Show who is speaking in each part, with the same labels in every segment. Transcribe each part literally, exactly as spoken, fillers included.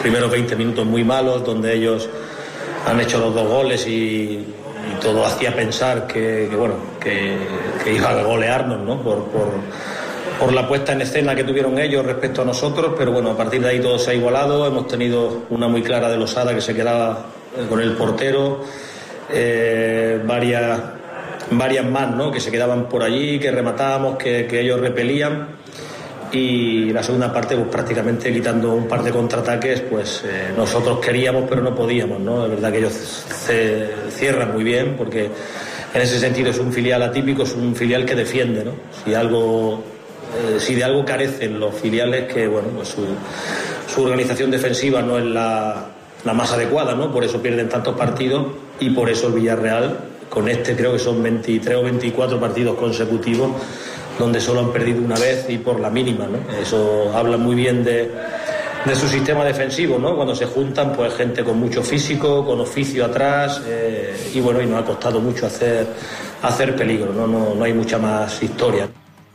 Speaker 1: primeros veinte minutos muy malos, donde ellos han hecho los dos goles y, y todo hacía pensar que, que bueno, que, que iban a golearnos, ¿no? Por, por, por la puesta en escena que tuvieron ellos respecto a nosotros, pero bueno, a partir de ahí todo se ha igualado. Hemos tenido una muy clara de Losada que se quedaba con el portero, eh, varias, varias más, ¿no? Que se quedaban por allí, que rematábamos, que, que ellos repelían. Y la segunda parte, pues prácticamente quitando un par de contraataques, pues eh, nosotros queríamos pero no podíamos, ¿no? Es verdad que ellos se cierran muy bien, porque en ese sentido es un filial atípico, es un filial que defiende, ¿no? Si algo, eh, si de algo carecen los filiales, que bueno, pues su, su organización defensiva no es la, la más adecuada, ¿no? Por eso pierden tantos partidos, y por eso el Villarreal, con este creo que son veintitrés o veinticuatro partidos consecutivos donde solo han perdido una vez y por la mínima, ¿no? Eso habla muy bien de, de su sistema defensivo, ¿no? Cuando se juntan, pues gente con mucho físico, con oficio atrás, eh, y bueno, y nos ha costado mucho hacer, hacer peligro, ¿no? No, no hay mucha más historia.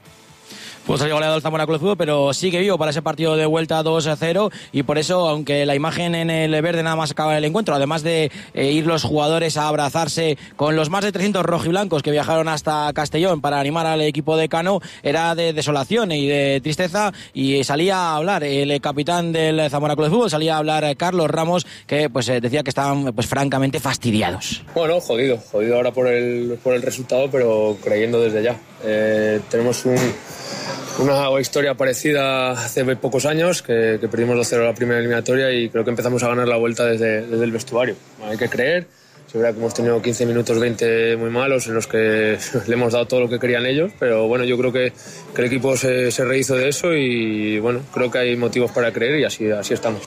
Speaker 2: Pues salió goleado el Zamora Club de Fútbol, pero sigue vivo para ese partido de vuelta dos a cero, y por eso, aunque la imagen en el verde nada más acaba el encuentro, además de eh, ir los jugadores a abrazarse con los más de trescientos rojiblancos que viajaron hasta Castellón para animar al equipo de Cano, era de desolación y de tristeza, y salía a hablar el capitán del Zamora Club de Fútbol, salía a hablar Carlos Ramos, que pues eh, decía que estaban pues francamente fastidiados.
Speaker 3: Bueno, jodido, jodido ahora por el, por el resultado, pero creyendo desde ya. Eh, tenemos un Una historia parecida hace pocos años, que, que perdimos dos cero la primera eliminatoria y creo que empezamos a ganar la vuelta desde, desde el vestuario. Hay que creer, es verdad que hemos tenido quince minutos, veinte muy malos en los que le hemos dado todo lo que querían ellos, pero bueno, yo creo que, que el equipo se, se rehizo de eso y bueno, creo que hay motivos para creer y así, así estamos.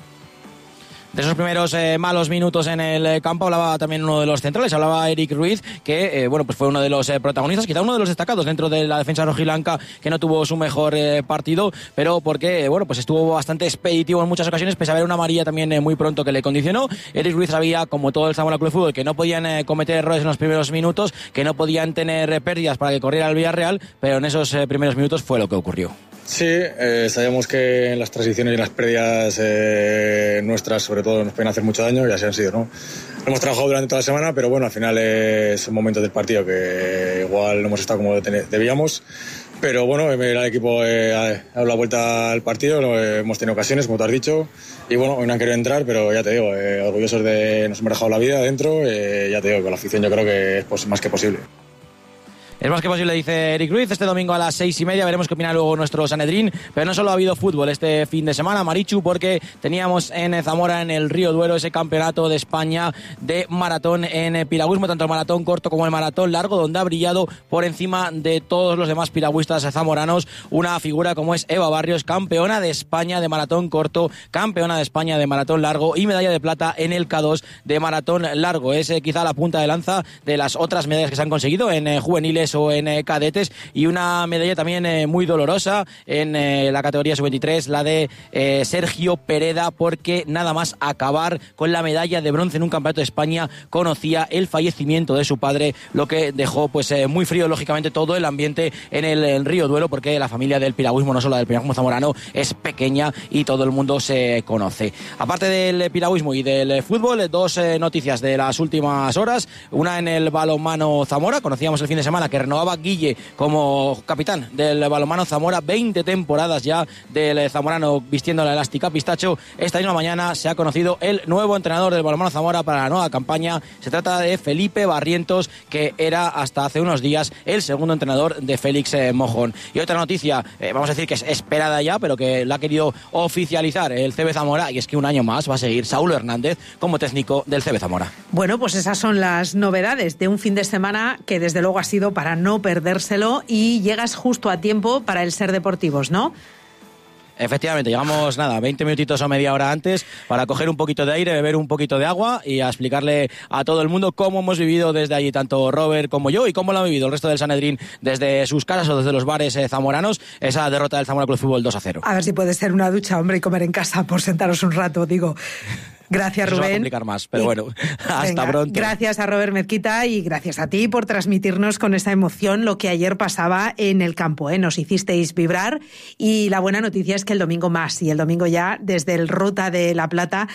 Speaker 2: De esos primeros eh, malos minutos en el campo hablaba también uno de los centrales, hablaba Eric Ruiz, que eh, bueno, pues fue uno de los eh, protagonistas, quizá uno de los destacados dentro de la defensa rojiblanca, que no tuvo su mejor eh, partido, pero porque eh, bueno, pues estuvo bastante expeditivo en muchas ocasiones, pese a haber una amarilla también eh, muy pronto que le condicionó. Eric Ruiz sabía, como todo el Zamora Club de Fútbol, que no podían eh, cometer errores en los primeros minutos, que no podían tener eh, pérdidas para que corriera el Villarreal, pero en esos eh, primeros minutos fue lo que ocurrió.
Speaker 4: Sí, eh, sabíamos que en las transiciones y en las pérdidas eh, nuestras, sobre todo, nos pueden hacer mucho daño, y así han sido, ¿no? Hemos trabajado durante toda la semana, pero bueno, al final es un momento del partido que igual no hemos estado como debíamos, pero bueno, el equipo eh, ha dado la vuelta al partido, eh, hemos tenido ocasiones, como tú has dicho, y bueno, hoy no han querido entrar, pero ya te digo, eh, orgullosos de nos hemos dejado la vida adentro, eh, ya te digo, con la afición yo creo que es pues, más que posible.
Speaker 2: Es más que posible, dice Eric Ruiz. Este domingo a las seis y media veremos qué opina luego nuestro Sanedrín. Pero no solo ha habido fútbol este fin de semana, Marichu, porque teníamos en Zamora, en el Río Duero, ese campeonato de España de maratón en piragüismo, tanto el maratón corto como el maratón largo, donde ha brillado por encima de todos los demás piragüistas zamoranos una figura como es Eva Barrios, campeona de España de maratón corto, campeona de España de maratón largo y medalla de plata en el K dos de maratón largo. Es eh, quizá la punta de lanza de las otras medallas que se han conseguido en eh, juveniles o en eh, cadetes, y una medalla también eh, muy dolorosa en eh, la categoría sub veintitrés, la de eh, Sergio Pereda, porque nada más acabar con la medalla de bronce en un campeonato de España conocía el fallecimiento de su padre, lo que dejó pues eh, muy frío lógicamente todo el ambiente en el, el Río Duero, porque la familia del piragüismo, no solo del piragüismo zamorano, es pequeña y todo el mundo se conoce. Aparte del piragüismo y del fútbol, dos eh, noticias de las últimas horas, una en el balonmano Zamora. Conocíamos el fin de semana que renovaba Guille como capitán del balonmano Zamora, veinte temporadas ya del zamorano vistiendo la elástica pistacho. Esta misma mañana se ha conocido el nuevo entrenador del balonmano Zamora para la nueva campaña. Se trata de Felipe Barrientos, que era hasta hace unos días el segundo entrenador de Félix eh, Mojón. Y otra noticia, eh, vamos a decir que es esperada ya, pero que la ha querido oficializar el C B Zamora, y es que un año más va a seguir Saulo Hernández como técnico del C B Zamora.
Speaker 5: Bueno, pues esas son las novedades de un fin de semana que desde luego ha sido para no perdérselo, y llegas justo a tiempo para el Ser Deportivos, ¿no?
Speaker 2: Efectivamente, llegamos, nada, veinte minutitos o media hora antes para coger un poquito de aire, beber un poquito de agua y a explicarle a todo el mundo cómo hemos vivido desde allí, tanto Robert como yo, y cómo lo ha vivido el resto del Sanedrín desde sus casas o desde los bares eh, zamoranos, esa derrota del Zamora Club de Fútbol dos a cero.
Speaker 5: A ver si puede ser una ducha, hombre, y comer en casa por sentaros un rato, digo. Gracias,
Speaker 2: Eso
Speaker 5: Rubén.
Speaker 2: Se va a complicar más, pero bueno, hasta
Speaker 5: Venga,
Speaker 2: pronto.
Speaker 5: Gracias a Robert Mezquita y gracias a ti por transmitirnos con esa emoción lo que ayer pasaba en el campo, ¿eh? Nos hicisteis vibrar, y la buena noticia es que el domingo más, y el domingo ya desde el Ruta de la Plata